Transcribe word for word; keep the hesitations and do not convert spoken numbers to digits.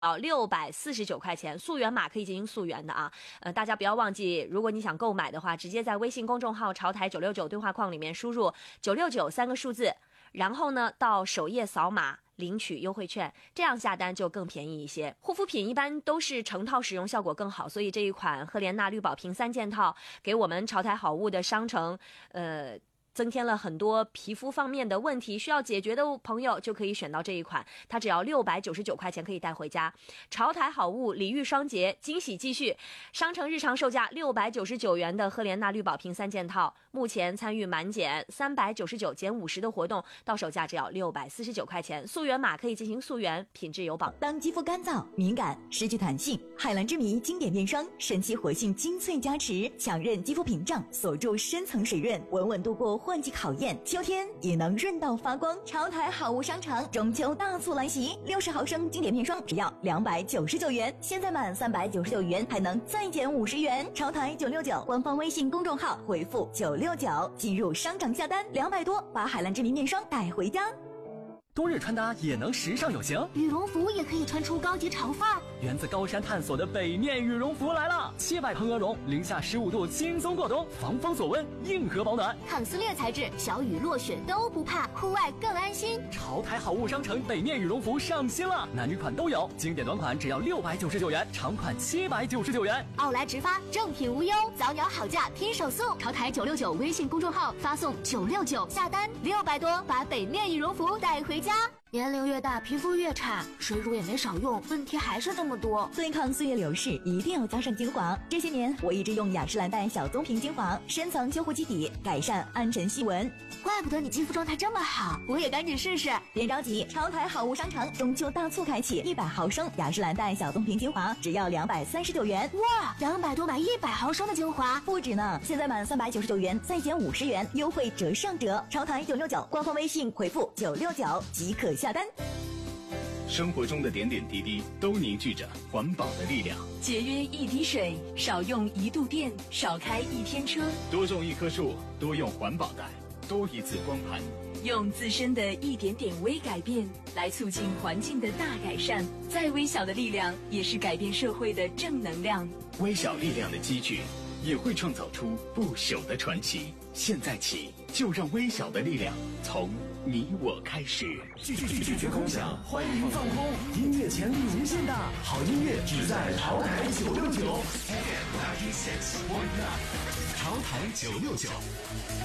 六百四十九块钱，溯源码可以进行溯源的啊。呃，大家不要忘记，如果你想购买的话，直接在微信公众号潮台九六九对话框里面输入九六九三个数字，然后呢到首页扫码领取优惠券，这样下单就更便宜一些。护肤品一般都是成套使用效果更好，所以这一款赫莲娜绿宝瓶三件套给我们潮台好物的商城呃增添了很多皮肤方面的问题需要解决的朋友就可以选到这一款，它只要六百九十九块钱可以带回家。潮台好物礼遇双节，惊喜继续，商城日常售价六百九十九元的赫莲娜绿宝瓶三件套，目前参与满减三百九十九减五十的活动，到手价只要六百四十九块钱，溯源码可以进行溯源，品质有保。 当肌肤干燥、敏感、失去弹性，海蓝之谜经典面霜神奇活性精粹加持，强韧肌肤屏障，锁住深层水润，稳稳度过换季考验，秋天也能润到发光。潮台好物商城中秋大促来袭，六十毫升经典面霜只要两百九十九元，现在满三百九十九元还能再减五十元。潮台九六九官方微信公众号回复九六九进入商场下单，两百多把海蓝之谜面霜带回家。 冬日穿搭也能时尚有型， 羽绒服也可以穿出高级潮范儿。 源自高山探索的北面羽绒服来了，七百蓬鹅绒，零下十五度轻松过冬，防风锁温，硬核保暖， 抗撕裂材质，小雨落雪都不怕，户外更安心。 潮台好物商城北面羽绒服上新了，男女款都有，经典短款只要六百九十九元，长款七百九十九元。 奥莱直发，正品无忧，早鸟好价拼手速。潮台九六九微信公众号发送九六九下单，六百多把北面羽绒服带回家。年龄越大，皮肤越差，水乳也没少用，问题还是这么多。 对抗岁月流逝，一定要加上精华。这些年，我一直用雅诗兰黛小棕瓶精华，深层修护基底，改善暗沉细纹。 怪不得你肌肤状态这么好，我也赶紧试试。 别着急，潮台好物商城中秋大促开启，一百毫升雅诗兰黛小棕瓶精华只要两百三十九元。 哇，两百多买一百毫升的精华， 不止呢！现在满三百九十九元再减五十元，优惠折上折。潮台九六九官方微信回复九六九即可下单。 生活中的点点滴滴都凝聚着环保的力量。 节约一滴水，少用一度电，少开一天车。 多种一棵树，多用环保袋，多一次光盘。 用自身的一点点微改变来促进环境的大改善，再微小的力量也是改变社会的正能量。 微小力量的积聚也会创造出不朽的传奇。现在起，就让微小的力量从你我开始。 拒拒拒绝空想，欢迎放空，音乐潜力无限大，好音乐只在潮台九六九。潮台九六九。